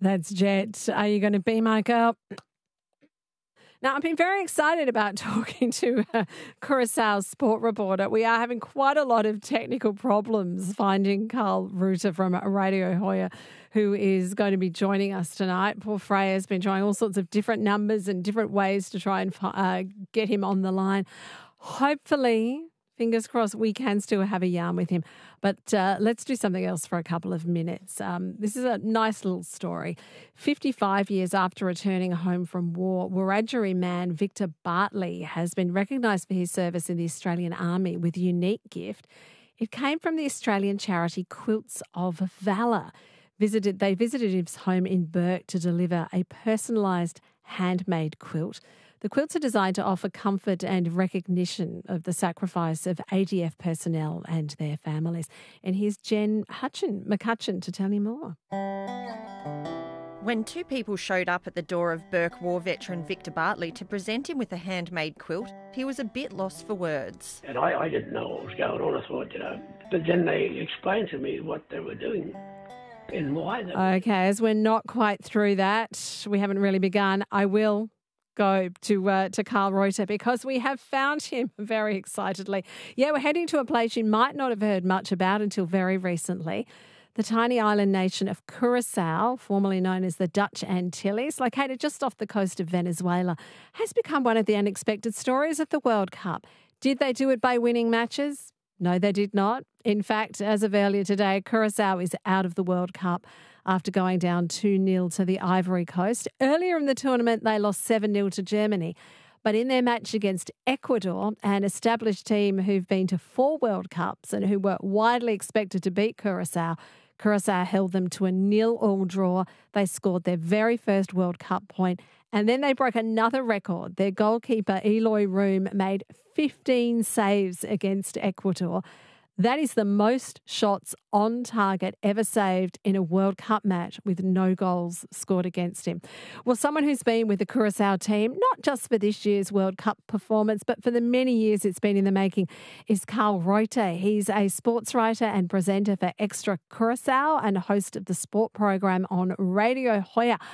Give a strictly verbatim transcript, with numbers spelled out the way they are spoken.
That's Jet. Are you going to be my girl? Now, I've been very excited about talking to uh, Curaçao's sport reporter. We are having quite a lot of technical problems finding Carl Reuter from Radio Hoya, who is going to be joining us tonight. Poor Freya's been trying all sorts of different numbers and different ways to try and uh, get him on the line. Hopefully, fingers crossed, we can still have a yarn with him. But uh, let's do something else for a couple of minutes. Um, this is a nice little story. fifty-five years after returning home from war, Wiradjuri man Victor Bartley has been recognised for his service in the Australian Army with a unique gift. It came from the Australian charity Quilts of Valour. Visited, they visited his home in Bourke to deliver a personalised handmade quilt. The quilts are designed to offer comfort and recognition of the sacrifice of A D F personnel and their families. And here's Jen Hutchin, McCutcheon to tell you more. When two people showed up at the door of Bourke war veteran Victor Bartley to present him with a handmade quilt, he was a bit lost for words. And I, I didn't know what was going on. I thought, you know, but then they explained to me what they were doing and why they were. Okay, as we're not quite through that, we haven't really begun, I will go to uh, to Carl Reuter because we have found him very excitedly. Yeah, we're heading to a place you might not have heard much about until very recently. The tiny island nation of Curaçao, formerly known as the Dutch Antilles, located just off the coast of Venezuela, has become one of the unexpected stories of the World Cup. Did they do it by winning matches? No, they did not. In fact, as of earlier today, Curaçao is out of the World Cup after going down two nil to the Ivory Coast. Earlier in the tournament, they lost seven nil to Germany. But in their match against Ecuador, an established team who've been to four World Cups and who were widely expected to beat Curaçao, Curaçao held them to a nil-all draw. They scored their very first World Cup point, and then they broke another record. Their goalkeeper, Eloy Room, made fifteen saves against Ecuador. That is the most shots on target ever saved in a World Cup match with no goals scored against him. Well, someone who's been with the Curaçao team, not just for this year's World Cup performance, but for the many years it's been in the making, is Carl Reuter. He's a sports writer and presenter for Extra Curaçao and host of the sport program on Radio Hoya.